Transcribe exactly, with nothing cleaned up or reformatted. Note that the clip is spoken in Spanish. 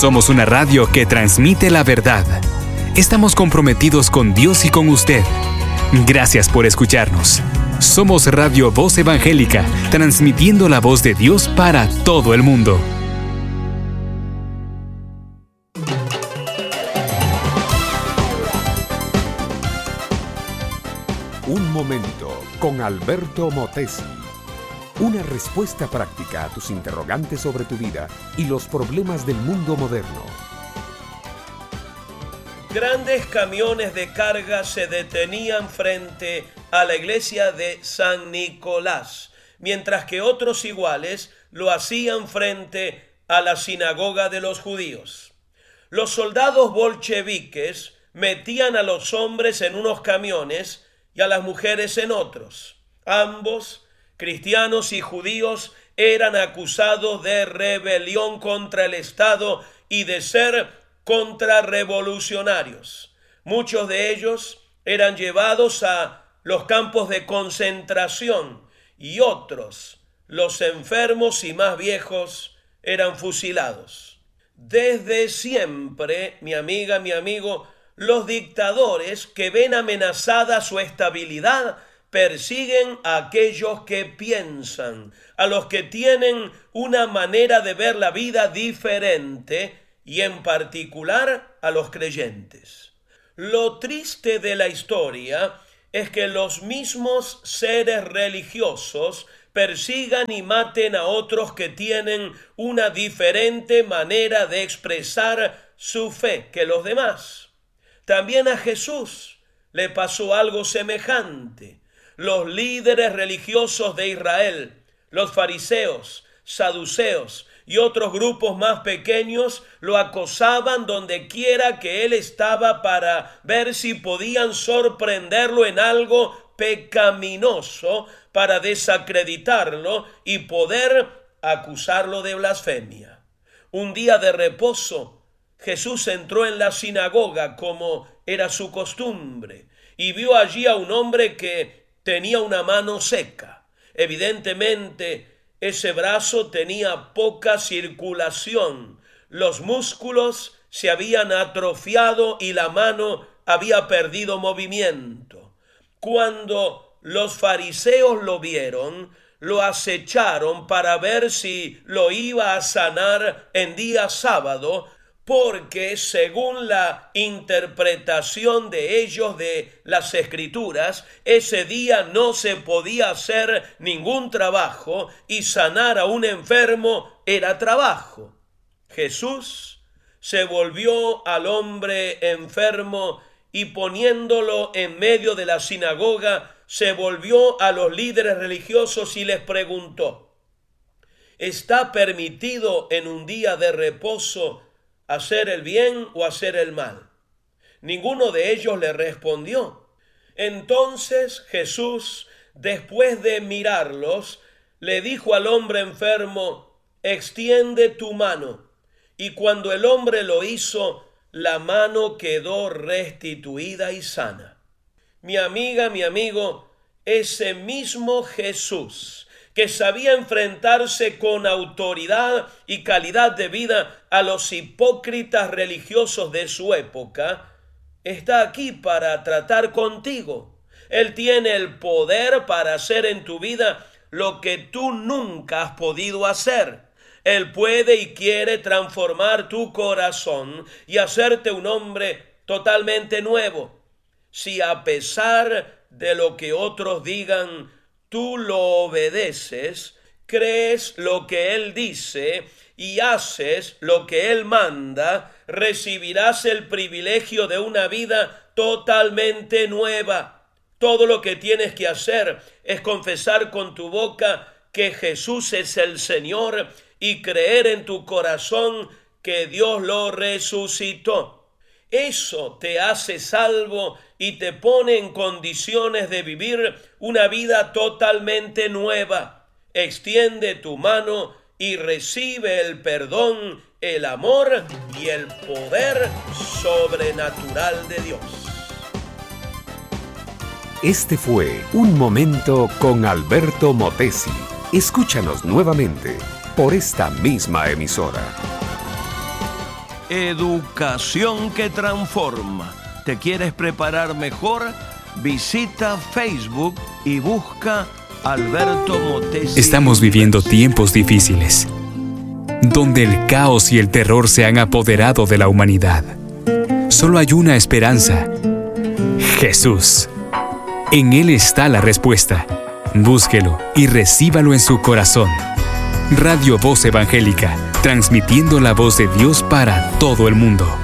Somos una radio que transmite la verdad. Estamos comprometidos con Dios y con usted. Gracias por escucharnos. Somos Radio Voz Evangélica, transmitiendo la voz de Dios para todo el mundo. Un momento con Alberto Motesi. Una respuesta práctica a tus interrogantes sobre tu vida y los problemas del mundo moderno. Grandes camiones de carga se detenían frente a la iglesia de San Nicolás, mientras que otros iguales lo hacían frente a la sinagoga de los judíos. Los soldados bolcheviques metían a los hombres en unos camiones y a las mujeres en otros. Ambos, cristianos y judíos, eran acusados de rebelión contra el Estado y de ser contrarrevolucionarios. Muchos de ellos eran llevados a los campos de concentración y otros, los enfermos y más viejos, eran fusilados. Desde siempre, mi amiga, mi amigo, los dictadores que ven amenazada su estabilidad persiguen a aquellos que piensan, a los que tienen una manera de ver la vida diferente y en particular a los creyentes. Lo triste de la historia es que los mismos seres religiosos persigan y maten a otros que tienen una diferente manera de expresar su fe que los demás. También a Jesús le pasó algo semejante. Los líderes religiosos de Israel, los fariseos, saduceos y otros grupos más pequeños lo acosaban donde quiera que él estaba para ver si podían sorprenderlo en algo pecaminoso para desacreditarlo y poder acusarlo de blasfemia. Un día de reposo, Jesús entró en la sinagoga como era su costumbre y vio allí a un hombre que tenía una mano seca. Evidentemente, ese brazo tenía poca circulación. Los músculos se habían atrofiado y la mano había perdido movimiento. Cuando los fariseos lo vieron, lo acecharon para ver si lo iba a sanar en día sábado, porque según la interpretación de ellos de las Escrituras, ese día no se podía hacer ningún trabajo y sanar a un enfermo era trabajo. Jesús se volvió al hombre enfermo y poniéndolo en medio de la sinagoga, se volvió a los líderes religiosos y les preguntó: ¿está permitido en un día de reposo hacer el bien o hacer el mal? Ninguno de ellos le respondió. Entonces Jesús, después de mirarlos, le dijo al hombre enfermo: extiende tu mano. Y cuando el hombre lo hizo, la mano quedó restituida y sana. Mi amiga, mi amigo, ese mismo Jesús que sabía enfrentarse con autoridad y calidad de vida a los hipócritas religiosos de su época, está aquí para tratar contigo. Él tiene el poder para hacer en tu vida lo que tú nunca has podido hacer. Él puede y quiere transformar tu corazón y hacerte un hombre totalmente nuevo. Si a pesar de lo que otros digan, tú lo obedeces, crees lo que Él dice y haces lo que Él manda, recibirás el privilegio de una vida totalmente nueva. Todo lo que tienes que hacer es confesar con tu boca que Jesús es el Señor y creer en tu corazón que Dios lo resucitó. Eso te hace salvo y te pone en condiciones de vivir una vida totalmente nueva. Extiende tu mano y recibe el perdón, el amor y el poder sobrenatural de Dios. Este fue Un Momento con Alberto Motesi. Escúchanos nuevamente por esta misma emisora. Educación que transforma. ¿Te quieres preparar mejor? Visita Facebook y busca Alberto Motesi. Estamos viviendo tiempos difíciles, donde el caos y el terror se han apoderado de la humanidad. Solo hay una esperanza: Jesús. En Él está la respuesta. Búsquelo y recíbalo en su corazón. Radio Voz Evangélica, transmitiendo la voz de Dios para todo el mundo.